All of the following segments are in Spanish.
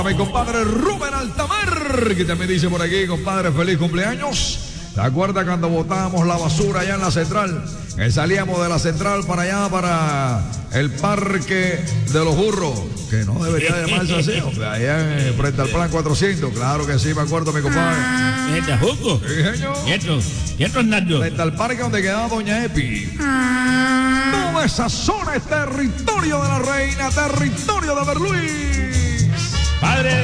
Mi compadre Rubén Altamar, que también dice por aquí, compadre, feliz cumpleaños. ¿Se acuerda cuando botábamos la basura allá en la central? Que salíamos de la central para allá, para el parque de los burros, que no debería llamarse así, hombre, allá frente al plan 400. Claro que sí, me acuerdo, mi compadre. ¿Está Juco? Sí, señor. ¿Y esto, Hernando? Frente al parque donde quedaba Doña Epi. Toda esa zona es territorio de la reina, territorio de Berluis. Padre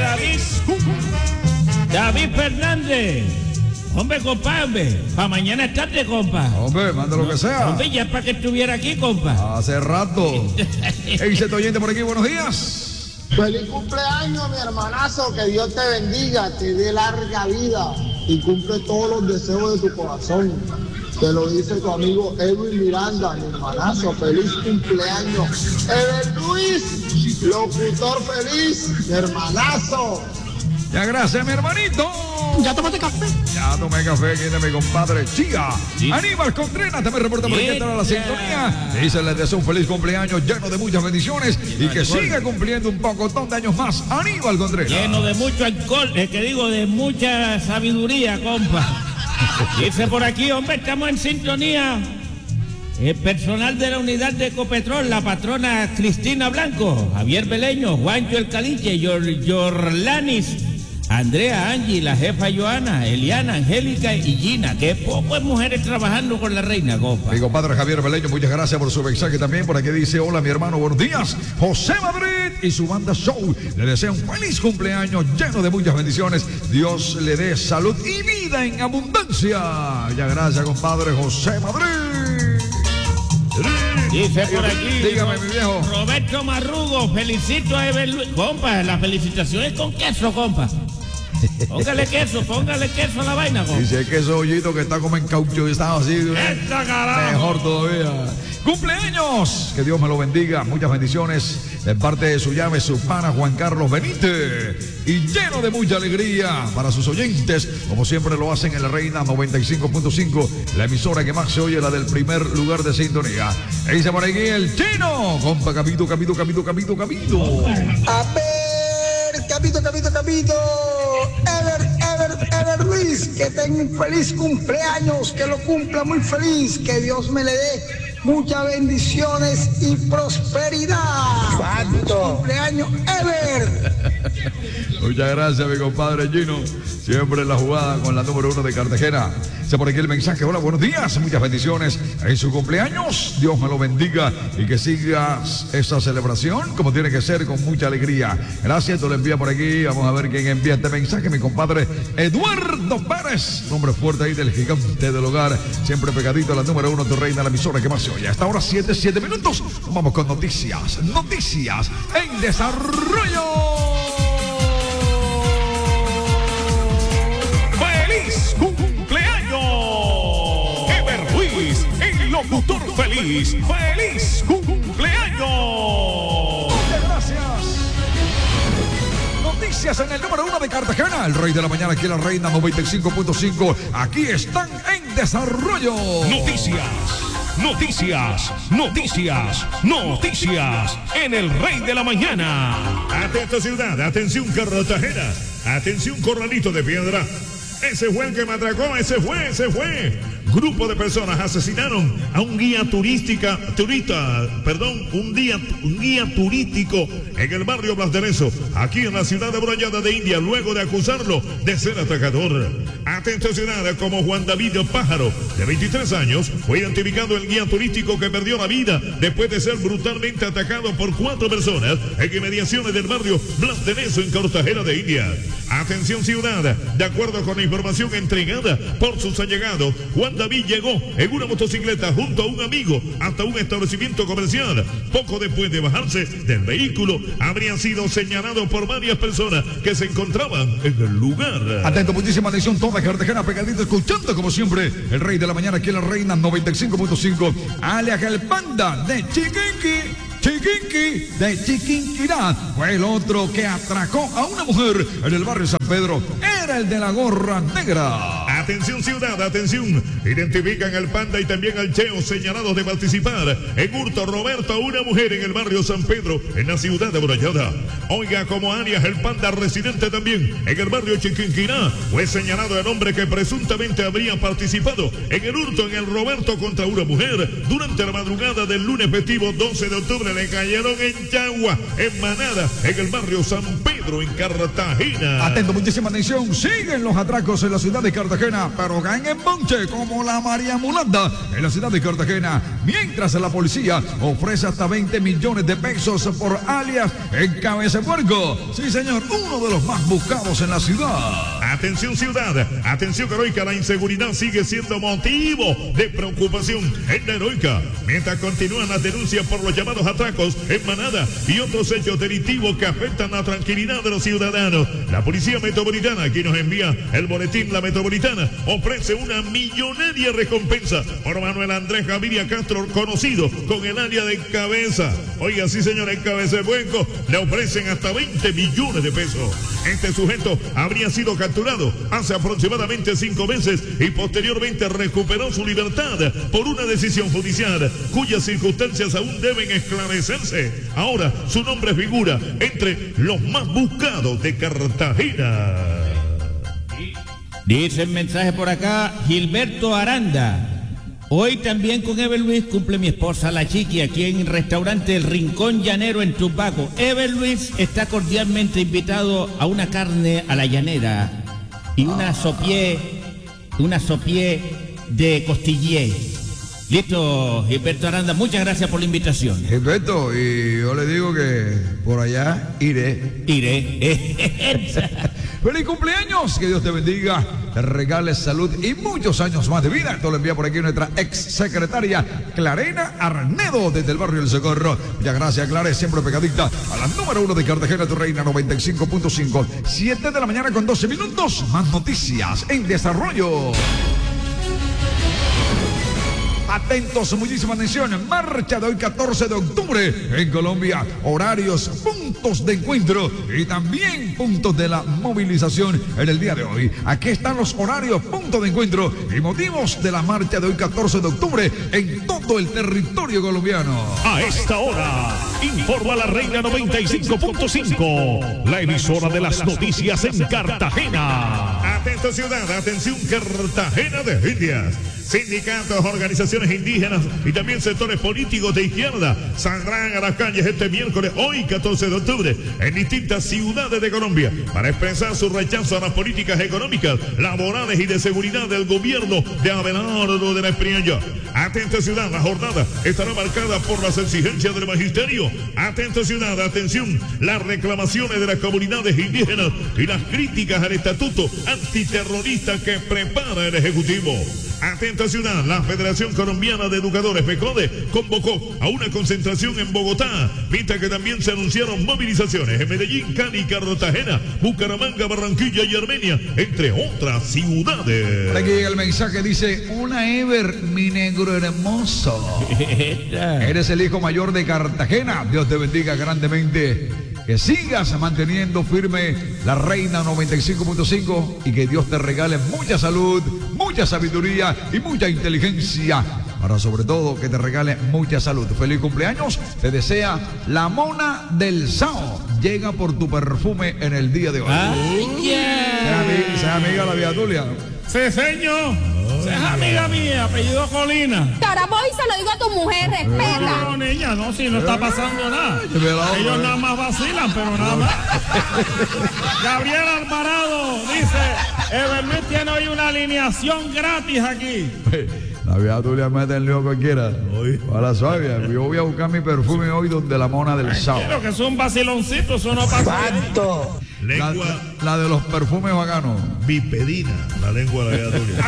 David Fernández. Hombre, compadre, para mañana es tarde, compa. Hombre, manda lo que sea. Hombre, ya es para que estuviera aquí, compa. Hace rato. Dice tu oyente por aquí, buenos días. Feliz cumpleaños, mi hermanazo, que Dios te bendiga, te dé larga vida y cumple todos los deseos de tu corazón. Te lo dice tu amigo Edwin Miranda, mi hermanazo, feliz cumpleaños. Ever Luis, locutor feliz, mi hermanazo. Ya, gracias, mi hermanito. ¿Ya tomaste café? Ya tomé café, aquí de mi compadre Chía. Sí. Aníbal Contreras también reporta por aquí entra a la sintonía. Le dice, les deseo un feliz cumpleaños lleno de muchas bendiciones y que siga cumpliendo un pocotón de años más. Aníbal Contreras. Lleno de mucho alcohol, de mucha sabiduría, compa. Dice por aquí, hombre, estamos en sintonía. El personal de la unidad de Ecopetrol, la patrona Cristina Blanco, Javier Beleño, Juancho El Caliche, Yorlanis, Andrea, Angie, la jefa Joana, Eliana, Angélica y Gina. Qué pocas mujeres trabajando con la reina, compa. Mi compadre Javier Beleño, muchas gracias por su mensaje también. Por aquí dice, hola mi hermano, buenos días. José Madrid y su banda Show le desea un feliz cumpleaños lleno de muchas bendiciones. Dios le dé salud y vida en abundancia. Muchas gracias, compadre José Madrid. Dice por aquí, dígame, mi viejo. Roberto Marrugo, felicito a Ever Luis. Compa, la felicitación es con queso, compa. Póngale queso a la vaina, compa. Dice que ese hoyito que está como en caucho y está así. ¡Esta carajo! Mejor todavía. ¡Cumpleaños! Que Dios me lo bendiga. Muchas bendiciones de parte de su llave, su pana Juan Carlos Benítez. Y lleno de mucha alegría para sus oyentes, como siempre lo hacen en la Reina 95.5, la emisora que más se oye, la del primer lugar de sintonía. E dice por aquí el Chino. Compa, capito. A ver, capito. Ever Luis, que tenga un feliz cumpleaños, que lo cumpla muy feliz, que Dios me le dé muchas bendiciones y prosperidad. ¡Feliz cumpleaños, Ever! Muchas gracias, mi compadre Gino. Siempre en la jugada con la número 1 de Cartagena. Dice por aquí el mensaje. Hola, buenos días. Muchas bendiciones en su cumpleaños. Dios me lo bendiga y que siga esa celebración como tiene que ser, con mucha alegría. Gracias, te lo envía por aquí. Vamos a ver quién envía este mensaje. Mi compadre Eduardo Pérez. Nombre fuerte ahí del gigante del hogar. Siempre pegadito a la número 1 de Reina, la emisora que más se oye. Hasta ahora 7 minutos. Vamos con noticias. Noticias en desarrollo. ¡Feliz cumpleaños! Ever Luis, el locutor feliz. ¡Feliz cumpleaños! Muchas gracias. Noticias en el número 1 de Cartagena. El rey de la mañana aquí en la Reina 95.5. Aquí están en desarrollo. Noticias en el Rey de la Mañana. Atento ciudad, atención Cartagena, atención Corralito de Piedra. Ese fue el que me atracó, ese fue. Grupo de personas asesinaron a un guía un guía turístico en el barrio Blas de Lezo, aquí en la ciudad de Brollada de India, luego de acusarlo de ser atacador. Atento ciudad, como Juan David Pájaro, de 23 años, fue identificado el guía turístico que perdió la vida después de ser brutalmente atacado por 4 personas en inmediaciones del barrio Blas de Lezo, en Cartagena de India. Atención ciudad, de acuerdo con la información entregada por sus allegados, Juan David llegó en una motocicleta junto a un amigo hasta un establecimiento comercial. Poco después de bajarse del vehículo, habría sido señalado por varias personas que se encontraban en el lugar. Atento, muchísima atención, toda Cartagena pegadito, escuchando como siempre el rey de la mañana aquí en la Reina 95.5, alias el Panda de Chiquinqui de Chiquinquirá. Fue el otro que atracó a una mujer en el barrio San Pedro. Era el de la gorra negra. Atención ciudad, atención. Identifican al Panda y también al Cheo señalados de participar en hurto Roberto a una mujer en el barrio San Pedro, en la ciudad de Borayada. Oiga, como alias el Panda, residente también en el barrio Chiquinquirá, fue señalado el hombre que presuntamente habría participado en el hurto en el Roberto contra una mujer durante la madrugada del lunes festivo 12 de octubre. Le cayeron en Chagua, en Manada, en el barrio San Pedro, en Cartagena. Atento, muchísima atención. Siguen los atracos en la ciudad de Cartagena, pero caen en bonche como la María Mulanda en la ciudad de Cartagena. Mientras la policía ofrece hasta 20 millones de pesos por alias en Cabeza de Puerco. Sí, señor, uno de los más buscados en la ciudad. Atención ciudad, atención Heroica, la inseguridad sigue siendo motivo de preocupación en la Heroica, mientras continúan las denuncias por los llamados atracos en Manada y otros hechos delictivos que afectan la tranquilidad de los ciudadanos. La Policía Metropolitana, aquí nos envía el boletín, la Metropolitana ofrece una millonaria recompensa por Manuel Andrés Gaviria Castro, conocido con el área de Cabeza. Oiga, sí señor, en Cabeza de Puerco le ofrecen hasta 20 millones de pesos. Este sujeto habría sido capturado hace aproximadamente 5 meses y posteriormente recuperó su libertad por una decisión judicial cuyas circunstancias aún deben esclarecerse. Ahora su nombre figura entre los más buscados de Cartagena. Dice el mensaje por acá, Gilberto Aranda. Hoy también con Ever Luis cumple mi esposa La Chiqui aquí en el restaurante El Rincón Llanero en Tupaco. Ever Luis está cordialmente invitado a una carne a la llanera y una sopié de costillé. Listo, Gilberto Aranda, muchas gracias por la invitación. Gilberto, y yo le digo que por allá iré. ¡Feliz cumpleaños! Que Dios te bendiga, te regale salud y muchos años más de vida. Esto lo envía por aquí nuestra ex secretaria Clarena Arnedo desde el barrio del Socorro. Muchas gracias, Clara, siempre pegadita a la número 1 de Cartagena, tu reina 95.5. 7 de la mañana con 12 minutos. Más noticias en desarrollo. Atentos, muchísima atención. Marcha de hoy 14 de octubre en Colombia. Horarios, puntos de encuentro y también puntos de la movilización en el día de hoy. Aquí están los horarios, puntos de encuentro y motivos de la marcha de hoy 14 de octubre en todo el territorio colombiano. A esta hora, informa la Reina 95.5, la emisora de las noticias en Cartagena. Atento ciudad, atención Cartagena de Indias. Sindicatos, organizaciones indígenas y también sectores políticos de izquierda saldrán a las calles este miércoles, hoy 14 de octubre, en distintas ciudades de Colombia para expresar su rechazo a las políticas económicas, laborales y de seguridad del gobierno de Abelardo de la Espriella. Atento ciudad, la jornada estará marcada por las exigencias del magisterio. Atento ciudad, atención, las reclamaciones de las comunidades indígenas y las críticas al estatuto antiterrorista que prepara el Ejecutivo. Atenta ciudad, la Federación Colombiana de Educadores, FECODE, convocó a una concentración en Bogotá, mientras que también se anunciaron movilizaciones en Medellín, Cali, Cartagena, Bucaramanga, Barranquilla y Armenia, entre otras ciudades. Por aquí el mensaje dice: una Ever, mi negro hermoso. Eres el hijo mayor de Cartagena. Dios te bendiga grandemente. Que sigas manteniendo firme la Reina 95.5 y que Dios te regale mucha salud, mucha sabiduría y mucha inteligencia. Para sobre todo que te regale mucha salud. Feliz cumpleaños, te desea la Mona del Sao. Llega por tu perfume en el día de hoy. Sea amiga la Vía Tulia. Sí, señor. Es amiga mía, apellido Colina. Caramba, y se lo digo a tu mujer, respeta. No, niña, no, si no está pasando nada. Ellos nada más vacilan, pero nada más. Gabriel Alvarado dice: Ever Luis tiene hoy una alineación gratis aquí. La Vía Tulia mete el lío cualquiera. A la suavia. Yo voy a buscar mi perfume hoy donde la Mona del Sao. Creo que es un vaciloncito, eso no pasa. Lengua. La de los perfumes bacanos. Bipedina, la lengua de la Vía Tulia.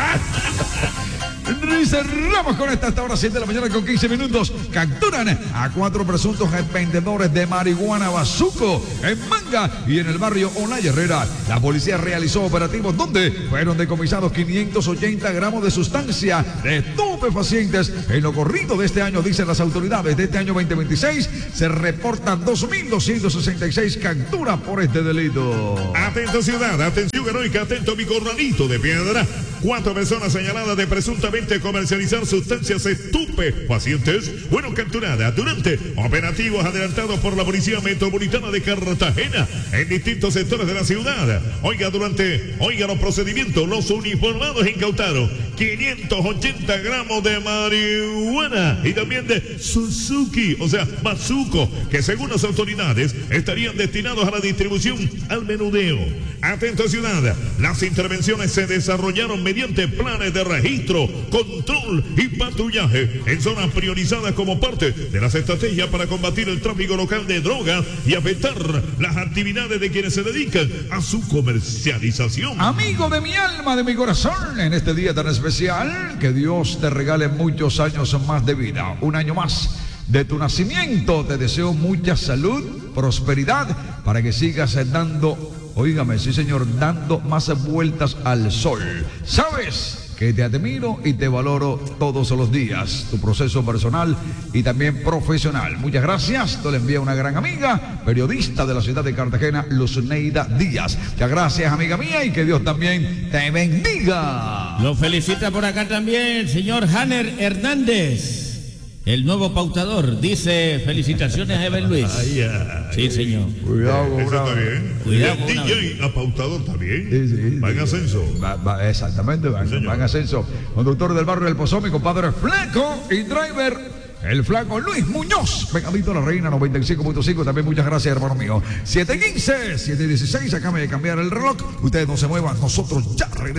Y cerramos con esta hora 7 de la mañana con 15 minutos. Capturan a 4 presuntos vendedores de marihuana bazuco en Manga y en el barrio Olaya Herrera. La policía realizó operativos donde fueron decomisados 580 gramos de sustancia de estupefacientes. En lo corrido de este año, dicen las autoridades, de este año 2026 se reportan 2.266 capturas por este delito. Atento ciudad, atención heroica, atento mi corralito de piedra. 4 personas señaladas de presuntamente comercializar sustancias estupefacientes fueron capturadas durante operativos adelantados por la Policía Metropolitana de Cartagena en distintos sectores de la ciudad. Oiga, los procedimientos, los uniformados incautaron 580 gramos de marihuana y también de Suzuki, o sea, bazuco, que según las autoridades estarían destinados a la distribución al menudeo. Atento ciudad, las intervenciones se desarrollaron mediante planes de registro, control y patrullaje en zonas priorizadas como parte de las estrategias para combatir el tráfico local de drogas y afectar las actividades de quienes se dedican a su comercialización. Amigo de mi alma, de mi corazón, en este día tan especial, que Dios te regale muchos años más de vida, un año más de tu nacimiento. Te deseo mucha salud, prosperidad, para que sigas dando, óigame, sí señor, dando más vueltas al sol. ¿Sabes? Que te admiro y te valoro todos los días, tu proceso personal y también profesional. Muchas gracias, te lo envía una gran amiga, periodista de la ciudad de Cartagena, Luzneida Díaz. Muchas gracias, amiga mía, y que Dios también te bendiga. Lo felicita por acá también el señor Hanner Hernández, el nuevo pautador. Dice, felicitaciones a Ever Luis. Sí, señor. Cuidado, eso está bien. Cuidado, el DJ apautador también. Sí, va en ascenso. Exactamente, va en ascenso. Conductor del barrio El Pozón, mi compadre Fleco, y driver el flaco Luis Muñoz. Vengadito La Reina 95.5. También muchas gracias, hermano mío. 7:15, 7:16. Acaba de cambiar el reloj. Ustedes no se muevan, nosotros ya regresamos.